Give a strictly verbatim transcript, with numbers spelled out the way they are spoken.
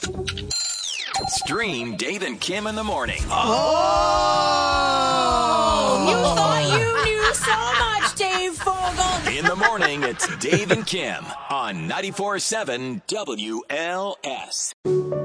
Stream Dave and Kim in the morning. Oh! You thought you knew so much, Dave Fogel. In the morning, it's Dave and Kim on ninety-four point seven W L S.